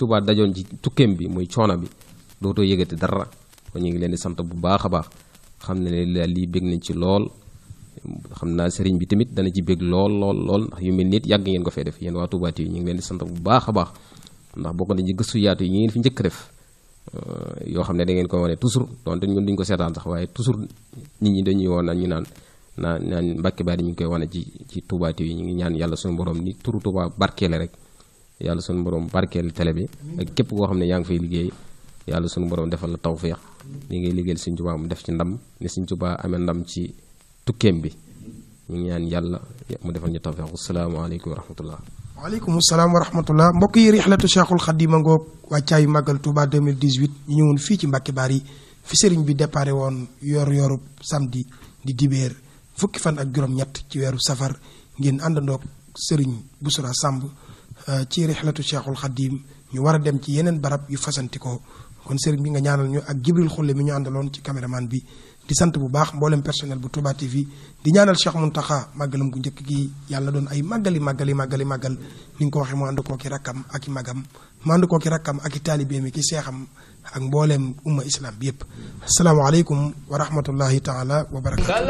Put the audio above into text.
Tuubaa dajoon ci tukkeem bi muy coono bi dootoo yëgati dara kon ñu ngi leen di sant bu baax a baax xam ne lii bég nañ ci lool xam naa sëriñ bi tamit dana ci bég lool ndax yu mel nit yàgg ngeen ko fee def yéen waa Touba TV ñu ngi leen di sant bu baax a baax ndax bokk nañ ci gëstu yaatu yi ñu ngeen fi njëkk def yoo xam ne da ngeen ko wane toujours donte ñun duñ ko seetaan sax waaye toujours nit ñi dañuy woon ñu naan Mbacke Bari ñu ngi koy wane ci Touba TV ñu ngi ñaan yàlla suñu borom ni turu Touba barkeele rek yàlla suñu borom barkeel télé bi ak képp koo xam ne yaa ngi fay liggéey yàlla suñu borom defal la tawfeex li ngay liggéeyal Sëriñ Tuubaa mu def ci ndam ne Sëriñ Tuubaa amee ndam ci tukkeem bi ñu ngi ñaan yàlla mu defal ñu tawfeex. asalaamaaleykum wa rahmatullah. waaleykum salaam wa rahmatullah. mbokk yi Rihlatu Cheikhul Khadim ngoog wàccaayu màggal Touba 2018 ñu ñëwoon fii ci Mbacke Bari fi sëriñ bi déparé woon yor samedi di dibéer fukki fan ak juróom-ñett ci weeru safar ngeen àndandoog sëriñ Bousra Samb ci Rihlatu Cheikhul Khadim ñu war a dem ci yeneen barab yu fasantikoo kon sëriñ bi nga ñaanal ñu ak Jibril Xulle mi ñu àndaloon ci caméraman bi di sant bu baax mboolem personnel bu Touba TV di ñaanal Cheikh Mountakha màggalam gu njëkk gi yàlla doon ay màggal ni nga ko waxee mu ànd koo ki rakkam ak i magam mu ànd koo ki rakkam ak i taalibeem ki seexam ak mboolem umma islam bi yëpp asalaamaaleykum wa rahmatullahi taala wa barakatu